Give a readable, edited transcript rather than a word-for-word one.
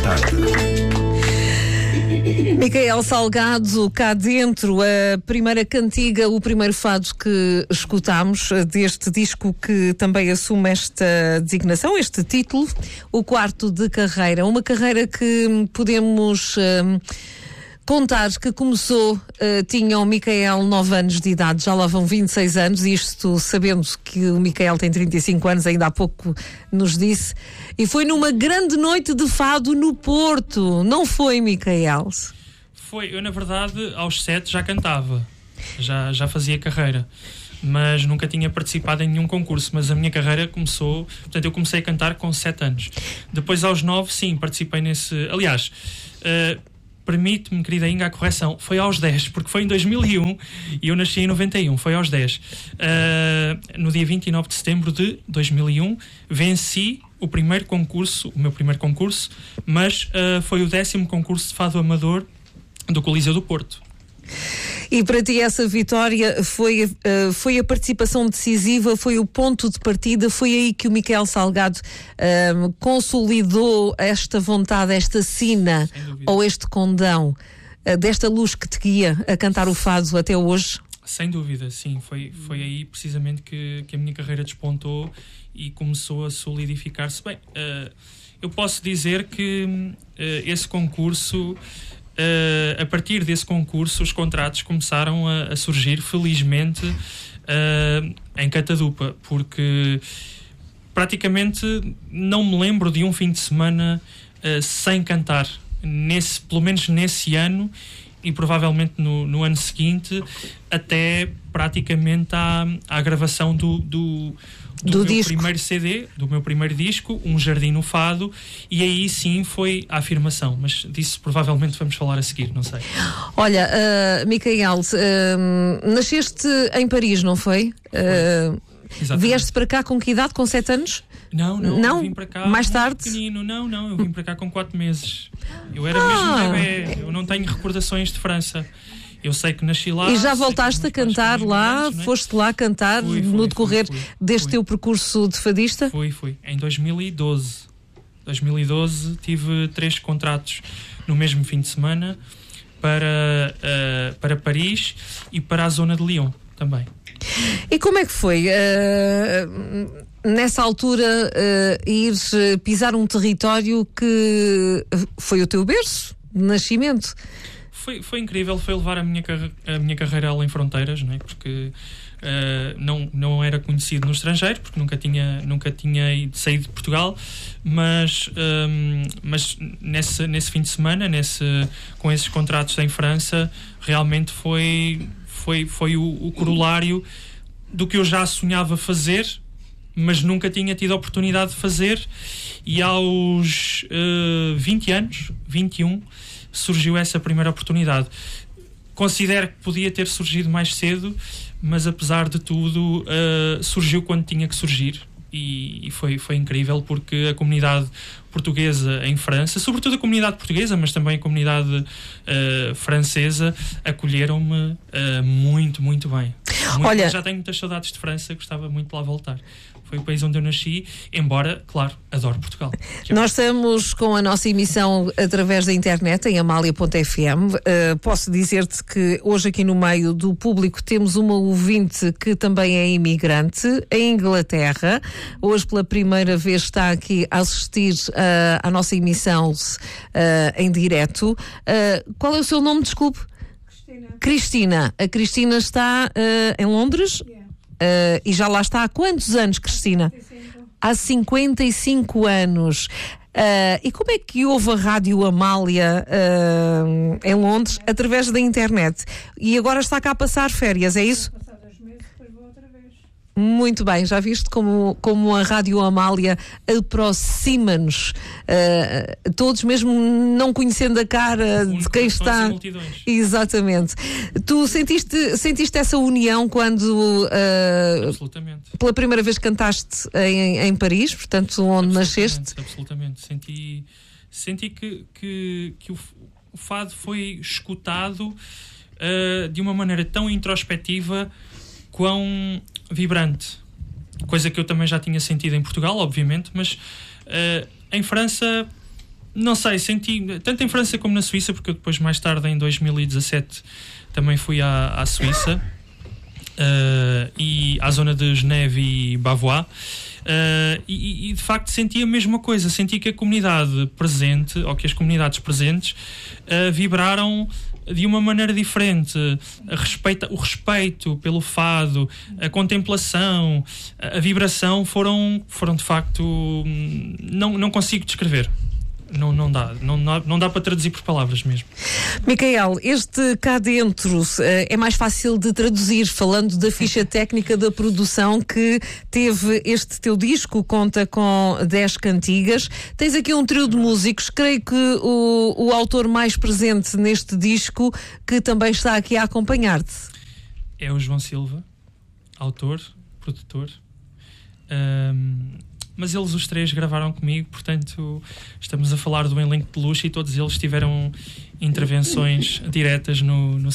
tarde. Micael Salgado, cá dentro, a primeira cantiga, o primeiro fado que escutámos deste disco que também assume esta designação, este título, o quarto de carreira. Uma carreira que podemos contar que começou, tinha o Micael 9 anos de idade, já lá vão 26 anos, isto sabendo que o Micael tem 35 anos, ainda há pouco nos disse, e foi numa grande noite de fado no Porto, não foi, Micael? Foi, eu na verdade aos 7 já cantava, já fazia carreira, mas nunca tinha participado em nenhum concurso, mas a minha carreira começou, portanto eu comecei a cantar com 7 anos. Depois aos 9, sim, participei nesse, aliás... permite-me, querida Inga, a correção, foi aos 10, porque foi em 2001 e eu nasci em 91, foi aos 10. No dia 29 de setembro de 2001 venci o meu primeiro concurso, mas foi o 10º concurso de fado amador do Coliseu do Porto. E para ti essa vitória foi a participação decisiva, foi o ponto de partida, foi aí que o Micael Salgado consolidou esta vontade, esta sina ou este condão desta luz que te guia a cantar o fado até hoje? Sem dúvida, sim. Foi aí precisamente que a minha carreira despontou e começou a solidificar-se. Bem, eu posso dizer que esse concurso... a partir desse concurso os contratos começaram a surgir felizmente em catadupa, porque praticamente não me lembro de um fim de semana sem cantar, pelo menos nesse ano e provavelmente no ano seguinte, até praticamente à gravação do meu disco. Primeiro CD, do meu primeiro disco, Um Jardim no Fado, e aí sim foi a afirmação, mas disso provavelmente vamos falar a seguir, não sei. Olha, Micael, nasceste em Paris, não foi? Vieste para cá com que idade? Com 7 anos? Não, eu vim para cá mais tarde? Pequenino, não, eu vim para cá com 4 meses. Eu era mesmo bebê, eu não tenho recordações de França. Eu sei que nasci lá. E já voltaste a cantar lá? Foste lá cantar no decorrer deste teu percurso de fadista? Fui. Em 2012. 2012 tive 3 contratos no mesmo fim de semana para Paris e para a zona de Lyon também. E como é que foi, nessa altura, ir pisar um território que foi o teu berço de nascimento? Foi incrível, foi levar a minha carreira além fronteiras, não é? Porque não era conhecido no estrangeiro, porque nunca tinha saído de Portugal, mas nesse fim de semana, com esses contratos em França, realmente foi o corolário do que eu já sonhava fazer, mas nunca tinha tido a oportunidade de fazer, e aos 21, surgiu essa primeira oportunidade. Considero que podia ter surgido mais cedo, mas apesar de tudo surgiu quando tinha que surgir, e foi incrível, porque a comunidade portuguesa em França, sobretudo a comunidade portuguesa, mas também a comunidade francesa, acolheram-me muito, muito bem. Olha, já tenho muitas saudades de França, gostava muito de lá voltar. Foi o país onde eu nasci, embora, claro, adoro Portugal. Nós estamos com a nossa emissão através da internet, em Amália.fm. Posso dizer-te que hoje aqui no meio do público temos uma ouvinte que também é imigrante, em Inglaterra. Hoje pela primeira vez está aqui a assistir à nossa emissão em direto. Qual é o seu nome, desculpe? Cristina. A Cristina está em Londres? E já lá está há quantos anos, Cristina? 55. Há 55 anos. E como é que ouve a Rádio Amália em Londres? Através da internet. E agora está cá a passar férias, é isso? Passar 2 meses, depois vou outra vez. Muito bem, já viste como a Rádio Amália aproxima-nos, todos, mesmo não conhecendo a cara de quem está. Exatamente. Tu sentiste essa união quando pela primeira vez cantaste em Paris, portanto, onde nasceste? Absolutamente. Senti que o fado foi escutado de uma maneira tão introspectiva, quão vibrante, coisa que eu também já tinha sentido em Portugal, obviamente, mas em França Não sei, senti tanto em França como na Suíça, porque eu depois, mais tarde, em 2017, também fui à Suíça, e à zona de Geneve e Bavois. E de facto senti a mesma coisa, senti que a comunidade presente, ou que as comunidades presentes, vibraram de uma maneira diferente. O respeito pelo fado, a contemplação, a vibração foram de facto, não consigo descrever. Não dá para traduzir por palavras mesmo. Micael, este cá dentro é mais fácil de traduzir, falando da ficha técnica da produção que teve este teu disco, conta com 10 cantigas. Tens aqui um trio de músicos, creio que o autor mais presente neste disco, que também está aqui a acompanhar-te. É o João Silva, autor, produtor. Mas eles os três gravaram comigo, portanto estamos a falar do elenco de luxo e todos eles tiveram intervenções diretas no